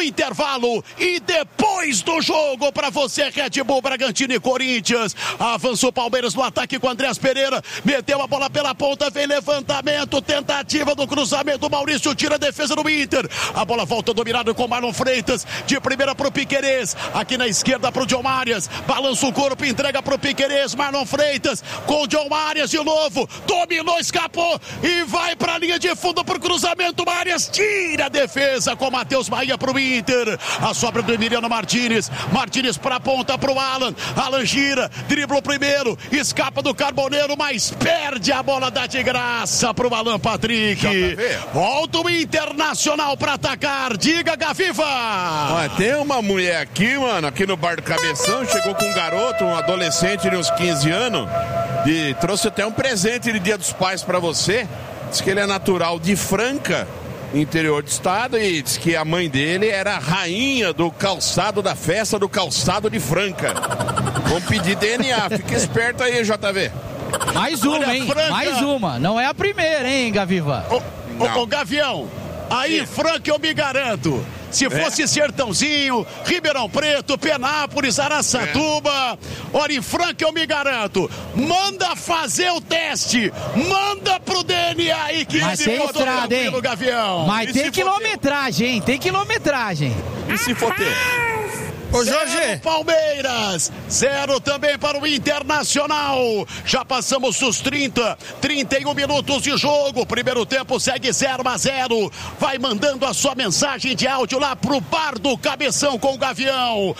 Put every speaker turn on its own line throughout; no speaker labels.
no intervalo e depois do jogo para você, Red Bull, Bragantino e Corinthians. Avançou o Palmeiras no ataque com Andreas Pereira, meteu a bola pela ponta, vem levantamento, tentativa do cruzamento, Maurício tira a defesa do Inter, a bola volta dominada com Marlon Freitas, de primeira pro Piquerez, aqui na esquerda pro John Arias, balança o corpo, entrega pro Piquerez, Marlon Freitas, com o John Arias de novo, dominou, escapou e vai pra linha de fundo pro cruzamento, Arias tira a defesa com Matheus Bahia pro Inter, a sobra do Emiliano Martínez pra ponta pro Alan gira, dribla o primeiro, escapa do Carboneiro, mas perde a bola, dá de graça pro Alan Patrick. Volta o Internacional pra atacar, diga, Gaviva.
Tem uma mulher aqui, mano, aqui no Bar do Cabeção, chegou com um garoto, um adolescente de uns 15 anos, e trouxe até um presente de Dia dos Pais pra você. Diz que ele é natural de Franca, interior do estado, e diz que a mãe dele era a rainha do calçado, da festa do calçado de Franca. Vamos pedir DNA, fica esperto aí, JV.
Mais uma, olha, hein? Franca. Mais uma, não é a primeira, hein, Gaviva?
Ô, Gavião, aí Franca eu me garanto. Se fosse Sertãozinho, Ribeirão Preto, Penápolis, Araçatuba, olha, em Franca eu me garanto. Manda fazer o teste, manda pro DNA e que
mas tem estrada, hein?
Gavião.
Mas e tem quilometragem, hein? Tem quilometragem.
E se for ter?
Ô, Jorge. 0 Palmeiras, 0 também para o Internacional. Já passamos os 31 minutos de jogo. Primeiro tempo segue 0-0. Vai mandando a sua mensagem de áudio lá pro Bar do Cabeção com o Gavião.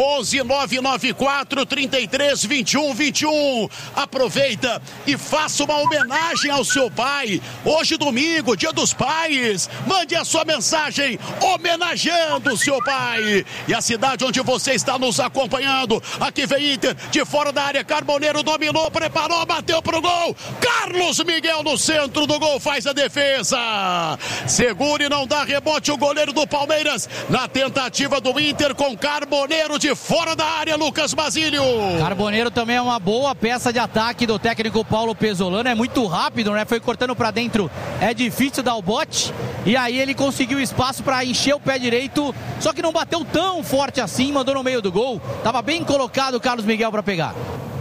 11-994-33-21-21. Aproveita e faça uma homenagem ao seu pai. Hoje, domingo, Dia dos Pais. Mande a sua mensagem homenageando o seu pai. E a cidade onde você está nos acompanhando. Aqui vem Inter, de fora da área, Carboneiro dominou, preparou, bateu pro gol. Carlos Miguel no centro do gol, faz a defesa. Segura e não dá rebote o goleiro do Palmeiras na tentativa do Inter com Carboneiro de fora da área, Lucas Basílio.
Carboneiro também é uma boa peça de ataque do técnico Paulo Pesolano, é muito rápido, né? Foi cortando pra dentro, é difícil dar o bote. E aí ele conseguiu espaço para encher o pé direito, só que não bateu tão forte assim, mandou no meio do gol. Tava bem colocado o Carlos Miguel para pegar.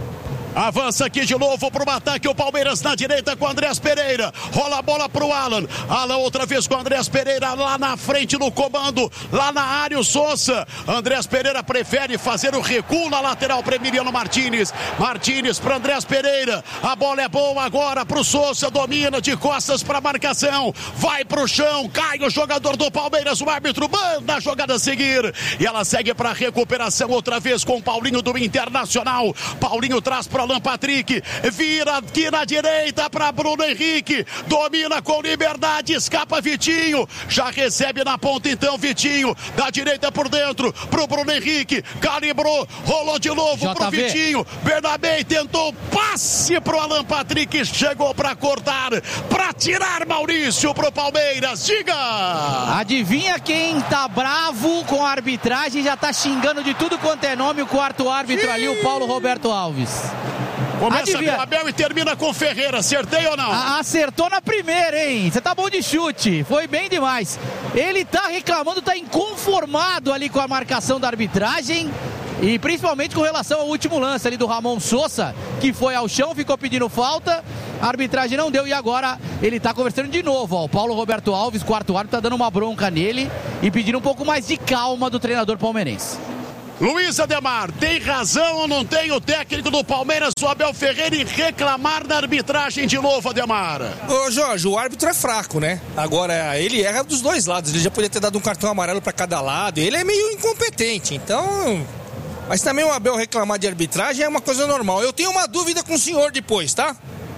Avança aqui de novo pro ataque o Palmeiras na direita com o Andreas Pereira. Rola a bola pro Alan. Alan outra vez com o Andreas Pereira lá na frente no comando. Lá na área o Sousa. Andreas Pereira prefere fazer o recuo na lateral para Emiliano Martínez. Martínez para Andreas Pereira. A bola é boa agora pro Sousa. Domina de costas para marcação. Vai pro chão. Cai o jogador do Palmeiras. O árbitro manda a jogada a seguir. E ela segue para recuperação outra vez com o Paulinho do Internacional. Paulinho traz para Alan Patrick, vira aqui na direita para Bruno Henrique, domina com liberdade, escapa Vitinho, já recebe na ponta então Vitinho, da direita por dentro, pro Bruno Henrique, calibrou, rolou de novo pro Vitinho, Bernabé tentou passe pro Alan Patrick, chegou para cortar, para tirar Maurício pro Palmeiras, diga!
Adivinha quem tá bravo com a arbitragem, já tá xingando de tudo quanto é nome o quarto árbitro ali, o Paulo Roberto Alves.
Começa com o Abel e termina com o Ferreira, acertei ou não?
Acertou na primeira, hein? Você tá bom de chute, foi bem demais. Ele tá reclamando, tá inconformado ali com a marcação da arbitragem. E principalmente com relação ao último lance ali do Ramon Sousa, que foi ao chão, ficou pedindo falta, a arbitragem não deu e agora ele tá conversando de novo, ó. O Paulo Roberto Alves, quarto árbitro, tá dando uma bronca nele e pedindo um pouco mais de calma do treinador palmeirense.
Luiz Ademar, tem razão ou não tem o técnico do Palmeiras, o Abel Ferreira, em reclamar da arbitragem de novo, Ademar?
Ô Jorge, o árbitro é fraco, né? Agora, ele erra dos dois lados, ele já poderia ter dado um cartão amarelo para cada lado, ele é meio incompetente, então... Mas também o Abel reclamar de arbitragem é uma coisa normal. Eu tenho uma dúvida com o senhor depois, tá?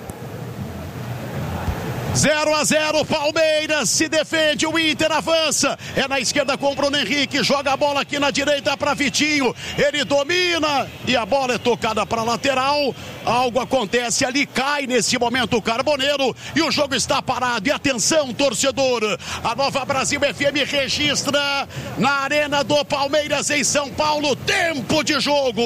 0-0, Palmeiras se defende, o Inter avança, é na esquerda com o Bruno Henrique, joga a bola aqui na direita para Vitinho, ele domina e a bola é tocada para lateral, algo acontece ali, cai nesse momento o Carboneiro e o jogo está parado, e atenção torcedor, a Nova Brasil FM registra na Arena do Palmeiras em São Paulo, tempo de jogo.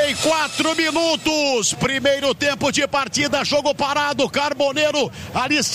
34 minutos, primeiro tempo de partida, jogo parado, Carboneiro ali